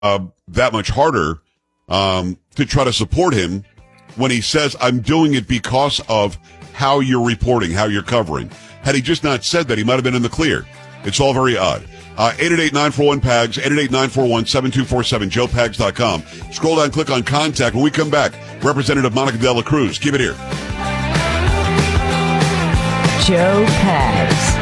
that much harder to try to support him when he says, I'm doing it because of how you're reporting, how you're covering. Had he just not said that, he might have been in the clear. It's all very odd. 888-941-PAGS, 888-941-7247, joepags.com. Scroll down, click on contact. When we come back, Representative Monica De La Cruz. Keep it here. Joe Pags.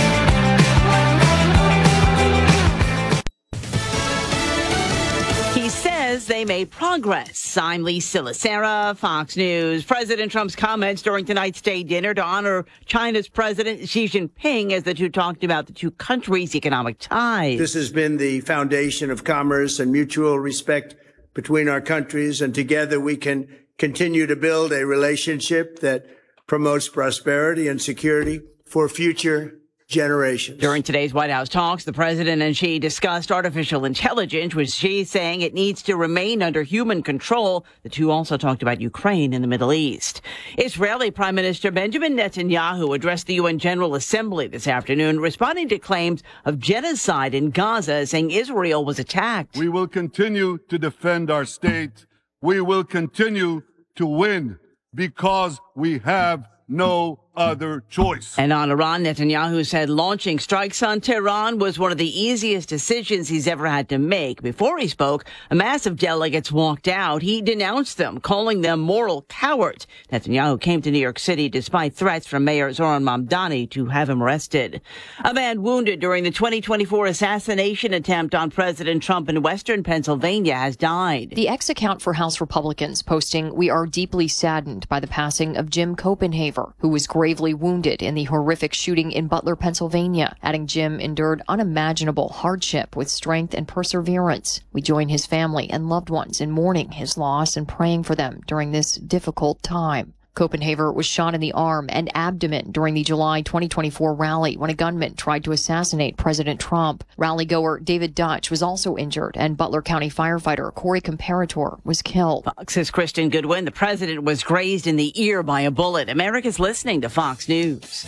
He says they made progress. I'm Lee Silasera, Fox News. President Trump's comments during tonight's state dinner to honor China's President Xi Jinping as the two talked about the two countries' economic ties. This has been the foundation of commerce and mutual respect between our countries, and together we can continue to build a relationship that promotes prosperity and security for future generations. During today's White House talks, the president and Xi discussed artificial intelligence, with Xi saying it needs to remain under human control. The two also talked about Ukraine and the Middle East. Israeli Prime Minister Benjamin Netanyahu addressed the UN General Assembly this afternoon, responding to claims of genocide in Gaza, saying Israel was attacked. We will continue to defend our state. We will continue to win because we have no other choice. And on Iran, Netanyahu said launching strikes on Tehran was one of the easiest decisions he's ever had to make. Before he spoke, a mass of delegates walked out. He denounced them, calling them moral cowards. Netanyahu came to New York City despite threats from Mayor Zoran Mamdani to have him arrested. A man wounded during the 2024 assassination attempt on President Trump in western Pennsylvania has died. The X account for House Republicans posting, "We are deeply saddened by the passing of Jim Copenhaver, who was gravely wounded in the horrific shooting in Butler, Pennsylvania," adding Jim endured unimaginable hardship with strength and perseverance. We join his family and loved ones in mourning his loss and praying for them during this difficult time. Copenhaver was shot in the arm and abdomen during the July 2024 rally when a gunman tried to assassinate President Trump. Rally-goer David Dutch was also injured, and Butler County firefighter Corey Comparator was killed. Fox's Kristen Goodwin. The president was grazed in the ear by a bullet. America's listening to Fox News.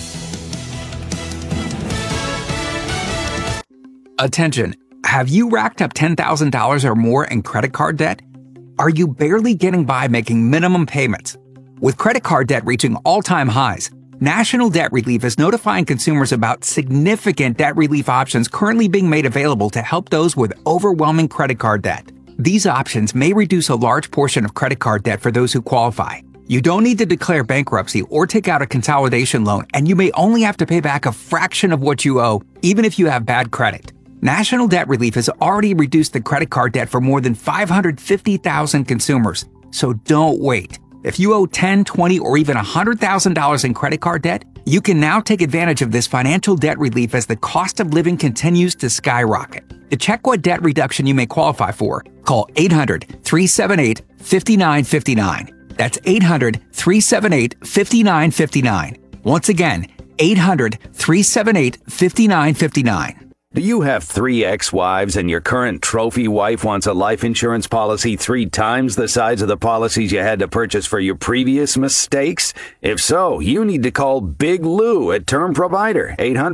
Attention. Have you racked up $10,000 or more in credit card debt? Are you barely getting by making minimum payments? With credit card debt reaching all-time highs, National Debt Relief is notifying consumers about significant debt relief options currently being made available to help those with overwhelming credit card debt. These options may reduce a large portion of credit card debt for those who qualify. You don't need to declare bankruptcy or take out a consolidation loan, and you may only have to pay back a fraction of what you owe, even if you have bad credit. National Debt Relief has already reduced the credit card debt for more than 550,000 consumers, so don't wait. If you owe $10,000, $20,000, or even $100,000 in credit card debt, you can now take advantage of this financial debt relief as the cost of living continues to skyrocket. To check what debt reduction you may qualify for, call 800-378-5959. That's 800-378-5959. Once again, 800-378-5959. Do you have 3 ex-wives and your current trophy wife wants a life insurance policy 3 times the size of the policies you had to purchase for your previous mistakes? If so, you need to call Big Lou at Term Provider,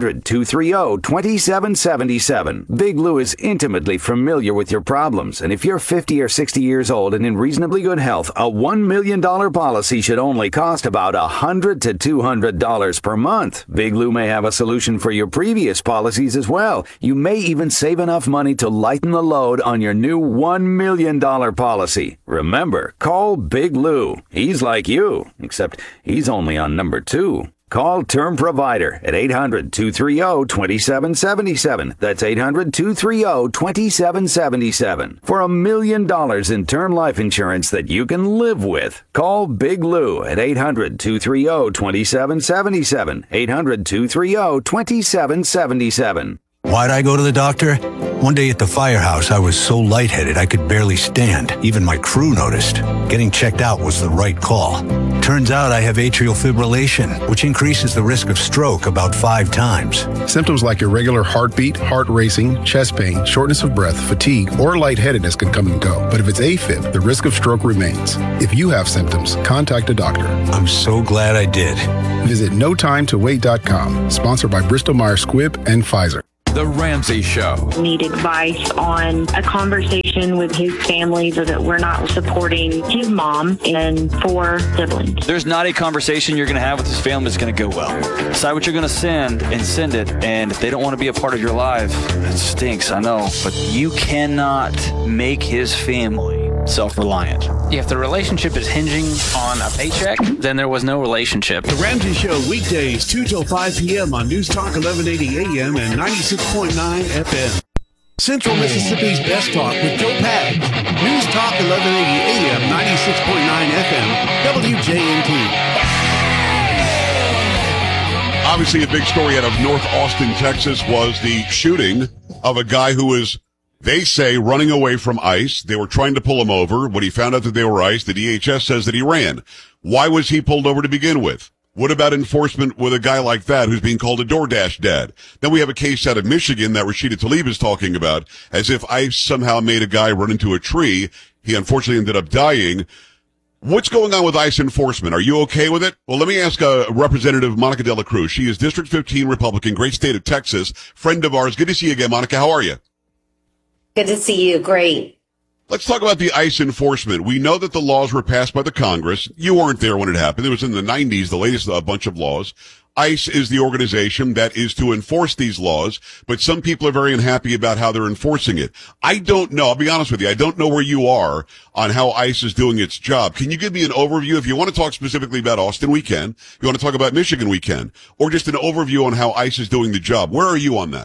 800-230-2777. Big Lou is intimately familiar with your problems, and if you're 50 or 60 years old and in reasonably good health, a $1 million policy should only cost about $100 to $200 per month. Big Lou may have a solution for your previous policies as well. You may even save enough money to lighten the load on your new $1 million policy. Remember, call Big Lou. He's like you, except he's only on number 2. Call Term Provider at 800-230-2777. That's 800-230-2777. For $1 million in term life insurance that you can live with. Call Big Lou at 800-230-2777. 800-230-2777. Why'd I go to the doctor? One day at the firehouse, I was so lightheaded I could barely stand. Even my crew noticed. Getting checked out was the right call. Turns out I have atrial fibrillation, which increases the risk of stroke about 5 times. Symptoms like irregular heartbeat, heart racing, chest pain, shortness of breath, fatigue, or lightheadedness can come and go. But if it's AFib, the risk of stroke remains. If you have symptoms, contact a doctor. I'm so glad I did. Visit NoTimeToWait.com. Sponsored by Bristol Myers Squibb and Pfizer. The Ramsey Show. Need advice on a conversation with his family so that we're not supporting his mom and 4 siblings. There's not a conversation you're going to have with his family that's going to go well. Decide what you're going to send and send it. And if they don't want to be a part of your life, it stinks, I know. But you cannot make his family self-reliant. If the relationship is hinging on a paycheck, then there was no relationship. The Ramsey Show, weekdays 2 till 5 p.m. on News Talk 1180 AM and 96.9 FM. Central Mississippi's Best Talk with Joe Pags. News Talk 1180 AM, 96.9 FM, WJNT. Obviously, a big story out of North Austin, Texas, was the shooting of a guy who was, they say, running away from ICE. They were trying to pull him over. When he found out that they were ICE, the DHS says that he ran. Why was he pulled over to begin with? What about enforcement with a guy like that who's being called a DoorDash dad? Then we have a case out of Michigan that Rashida Tlaib is talking about, as if ICE somehow made a guy run into a tree. He unfortunately ended up dying. What's going on with ICE enforcement? Are you okay with it? Well, let me ask Representative Monica De La Cruz. She is District 15 Republican, great state of Texas, friend of ours. Good to see you again, Monica. How are you? Good to see you. Great. Let's talk about the ICE enforcement. We know that the laws were passed by the Congress. You weren't there when it happened. It was in the 90s, the latest bunch of laws. ICE is the organization that is to enforce these laws, but some people are very unhappy about how they're enforcing it. I don't know. I'll be honest with you. I don't know where you are on how ICE is doing its job. Can you give me an overview? If you want to talk specifically about Austin, we can. If you want to talk about Michigan, we can. Or just an overview on how ICE is doing the job. Where are you on that?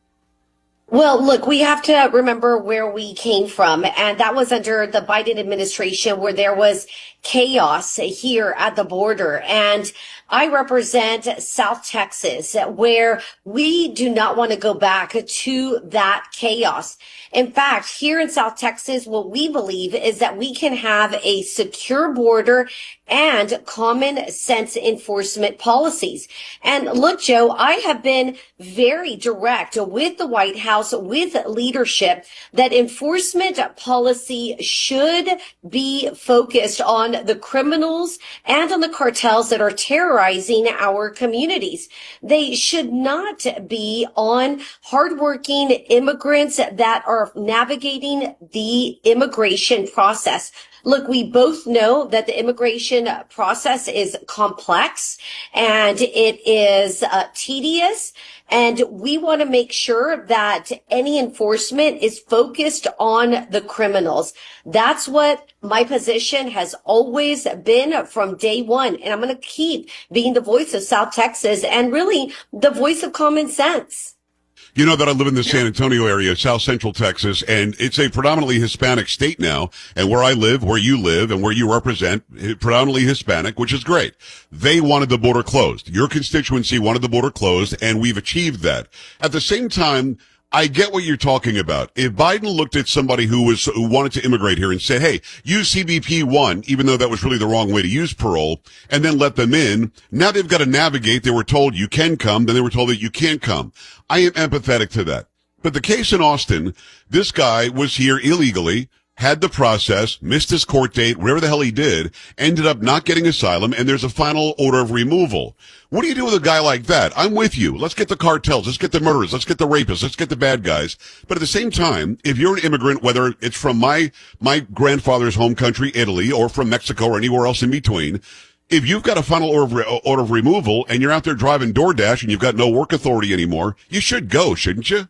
Well, look, we have to remember where we came from, and that was under the Biden administration where there was chaos here at the border. And I represent South Texas, where we do not want to go back to that chaos. In fact, here in South Texas, what we believe is that we can have a secure border and common sense enforcement policies. And look, Joe, I have been very direct with the White House, with leadership, that enforcement policy should be focused on the criminals and on the cartels that are terrorizing our communities. They should not be on hardworking immigrants that are navigating the immigration process. Look, we both know that the immigration process is complex and it is tedious, and we want to make sure that any enforcement is focused on the criminals. That's what my position has always been from day one, and I'm going to keep being the voice of South Texas and really the voice of common sense. You know that I live in the San Antonio area, South Central Texas, and it's a predominantly Hispanic state now. And where I live, where you live, and where you represent, predominantly Hispanic, which is great. They wanted the border closed. Your constituency wanted the border closed, and we've achieved that. At the same time, I get what you're talking about. If Biden looked at somebody who wanted to immigrate here and said, hey, use CBP 1, even though that was really the wrong way to use parole, and then let them in, now they've got to navigate. They were told you can come, then they were told that you can't come. I am empathetic to that. But the case in Austin, this guy was here illegally, had the process, missed his court date, whatever the hell he did, ended up not getting asylum, and there's a final order of removal. What do you do with a guy like that? I'm with you. Let's get the cartels. Let's get the murderers. Let's get the rapists. Let's get the bad guys. But at the same time, if you're an immigrant, whether it's from my grandfather's home country, Italy, or from Mexico or anywhere else in between, if you've got a final order of removal and you're out there driving DoorDash and you've got no work authority anymore, you should go, shouldn't you?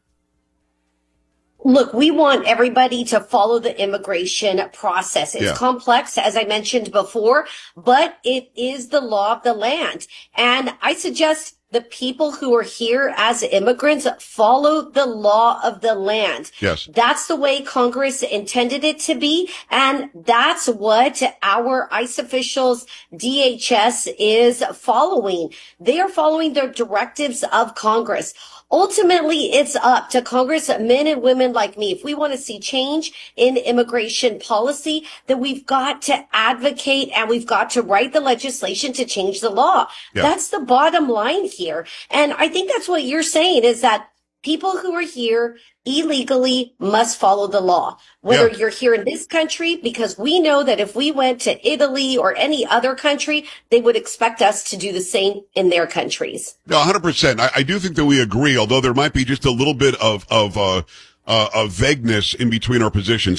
Look, we want everybody to follow the immigration process. It's complex, as I mentioned before, but it is the law of the land. And I suggest the people who are here as immigrants follow the law of the land. Yes. That's the way Congress intended it to be. And that's what our ICE officials, DHS, is following. They are following the directives of Congress. Ultimately, it's up to Congressmen and women like me. If we want to see change in immigration policy, then we've got to advocate and we've got to write the legislation to change the law. Yeah. That's the bottom line here. And I think that's what you're saying, is that People who are here illegally must follow the law, whether you're here in this country, because we know that if we went to Italy or any other country, they would expect us to do the same in their countries. No, 100%. I do think that we agree, although there might be just a little bit of vagueness in between our positions.